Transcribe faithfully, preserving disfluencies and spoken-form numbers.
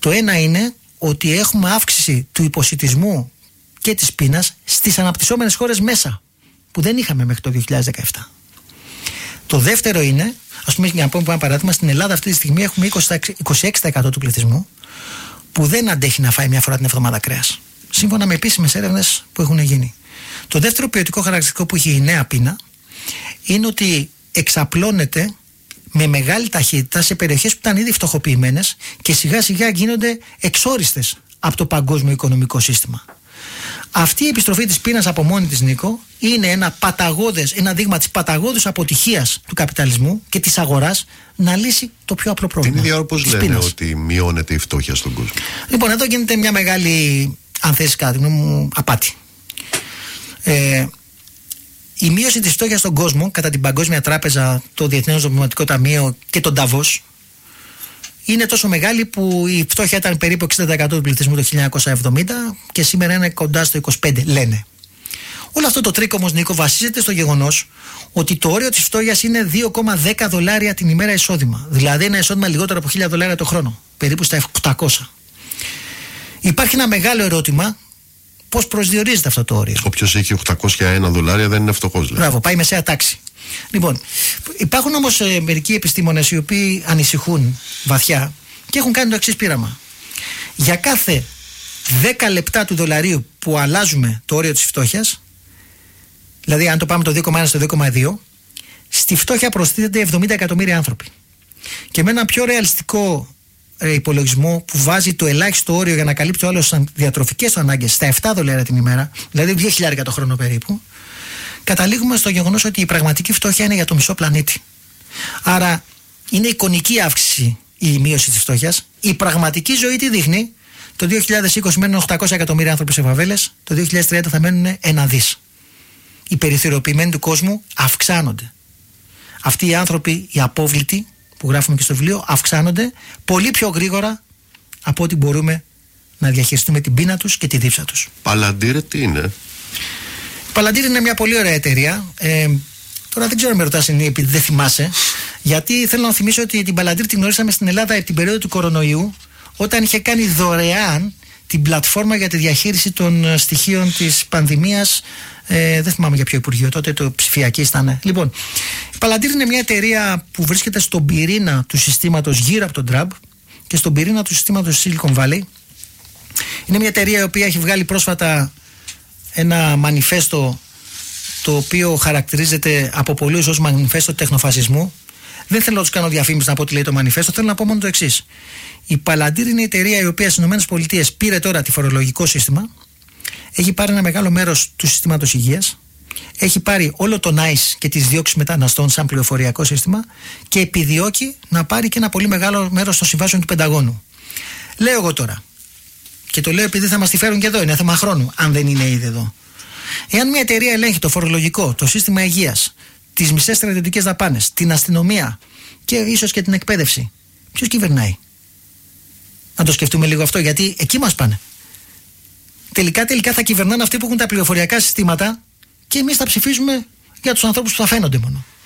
Το ένα είναι ότι έχουμε αύξηση του υποσιτισμού και της πείνας στις αναπτυσσόμενες χώρες μέσα, που δεν είχαμε μέχρι το δύο χιλιάδες δεκαεπτά. Το δεύτερο είναι, ας πούμε, για να πούμε ένα παράδειγμα, στην Ελλάδα αυτή τη στιγμή έχουμε είκοσι έξι τοις εκατό του πληθυσμού που δεν αντέχει να φάει μια φορά την εβδομάδα κρέας, σύμφωνα με επίσημες έρευνες που έχουν γίνει. Το δεύτερο ποιοτικό χαρακτηριστικό που έχει η νέα πείνα είναι ότι εξαπλώνεται με μεγάλη ταχύτητα σε περιοχές που ήταν ήδη φτωχοποιημένες και σιγά σιγά γίνονται εξόριστες από το παγκόσμιο οικονομικό σύστημα. Αυτή η επιστροφή της πείνας από μόνη της, Νίκο, είναι ένα παταγώδες, ένα δείγμα της παταγώδους αποτυχίας του καπιταλισμού και της αγοράς να λύσει το πιο απλό πρόβλημα. Την ίδια ώρα πώς λένε πείνας. Ότι μειώνεται η φτώχεια στον κόσμο. Λοιπόν, εδώ γίνεται μια μεγάλη, αν θες κατά τη γνώμη μου, απάτη. Ε, η μείωση της φτώχειας στον κόσμο κατά την Παγκόσμια Τράπεζα, το Διεθνές Νομισματικό Ταμείο και τον Νταβός είναι τόσο μεγάλη που η φτώχεια ήταν περίπου εξήντα τοις εκατό του πληθυσμού το χίλια εννιακόσια εβδομήντα και σήμερα είναι κοντά στο είκοσι πέντε τοις εκατό, λένε. Όλο αυτό το τρίκ όμως, Νίκο, βασίζεται στο γεγονός ότι το όριο της φτώχειας είναι δύο κόμμα δέκα δολάρια την ημέρα εισόδημα. Δηλαδή ένα εισόδημα λιγότερο από χίλια δολάρια το χρόνο, περίπου στα οκτακόσια. Υπάρχει ένα μεγάλο ερώτημα. Πώς προσδιορίζεται αυτό το όριο? Όποιος έχει οκτακόσια ένα δολάρια δεν είναι φτωχός, δηλαδή. Μπράβο, πάει μεσαία τάξη. Λοιπόν, υπάρχουν όμως ε, μερικοί επιστήμονες οι οποίοι ανησυχούν βαθιά και έχουν κάνει το εξής πείραμα. Για κάθε δέκα λεπτά του δολαρίου που αλλάζουμε το όριο της φτώχειας, δηλαδή αν το πάμε το δύο κόμμα ένα στο δύο κόμμα δύο, στη φτώχεια προστίθενται εβδομήντα εκατομμύρια άνθρωποι. Και με ένα πιο ρεαλιστικό υπολογισμό που βάζει το ελάχιστο όριο για να καλύπτει όλες τις διατροφικές του ανάγκες στα επτά δολάρια την ημέρα, δηλαδή δύο χιλιάδες το χρόνο περίπου, καταλήγουμε στο γεγονός ότι η πραγματική φτώχεια είναι για το μισό πλανήτη. Άρα είναι εικονική αύξηση η μείωση της φτώχειας. Η πραγματική ζωή τι δείχνει? Το δύο χιλιάδες είκοσι μένουν οχτακόσια εκατομμύρια άνθρωποι σε φαβέλες, το δύο χιλιάδες τριάντα θα μένουν ένα δις. Οι περιθωριοποιημένοι του κόσμου αυξάνονται. Αυτοί οι άνθρωποι, οι απόβλητοι, που γράφουμε και στο βιβλίο, αυξάνονται πολύ πιο γρήγορα από ό,τι μπορούμε να διαχειριστούμε την πείνα τους και τη δίψα τους. Παλαντήρ τι είναι? Παλαντήρ είναι μια πολύ ωραία εταιρεία. Ε, τώρα δεν ξέρω αν με ρωτάς επειδή δεν θυμάσαι, γιατί θέλω να θυμίσω ότι την Παλαντήρ την γνωρίσαμε στην Ελλάδα από την περίοδο του κορονοϊού, όταν είχε κάνει δωρεάν την πλατφόρμα για τη διαχείριση των στοιχείων της πανδημίας. Ε, δεν θυμάμαι για ποιο υπουργείο τότε, το ψηφιακή ήταν. Λοιπόν, η Παλαντήρ είναι μια εταιρεία που βρίσκεται στον πυρήνα του συστήματος γύρω από τον Τραμπ και στον πυρήνα του συστήματος Silicon Valley. Είναι μια εταιρεία η οποία έχει βγάλει πρόσφατα ένα μανιφέστο, το οποίο χαρακτηρίζεται από πολλούς ως μανιφέστο τεχνοφασισμού. Δεν θέλω να τους κάνω διαφήμιση να πω τι λέει το μανιφέστο, θέλω να πω μόνο το εξής. Η Παλαντήρ είναι η εταιρεία η οποία στις ΗΠΑ πήρε τώρα τη φορολογικό σύστημα, έχει πάρει ένα μεγάλο μέρος του συστήματος υγείας, έχει πάρει όλο το νάις και τις διώξεις μεταναστών σαν πληροφοριακό σύστημα και επιδιώκει να πάρει και ένα πολύ μεγάλο μέρος των συμβάσεων του Πενταγώνου. Λέω εγώ τώρα, και το λέω επειδή θα μας τη φέρουν και εδώ, είναι θέμα χρόνου, αν δεν είναι ήδη εδώ. Εάν μια εταιρεία ελέγχει το φορολογικό, το σύστημα υγείας, τις μισές στρατιωτικές δαπάνες, την αστυνομία και ίσως και την εκπαίδευση, ποιος κυβερνάει? Να το σκεφτούμε λίγο αυτό, γιατί εκεί μας πάνε. Τελικά, τελικά θα κυβερνάνε αυτοί που έχουν τα πληροφοριακά συστήματα και εμείς θα ψηφίζουμε για τους ανθρώπους που θα φαίνονται μόνο.